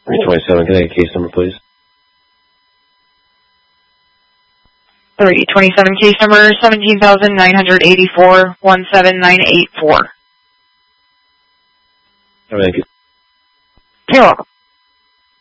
327, can I get a case number, please? 327, case number 17,984-17984. Thank you. You're welcome.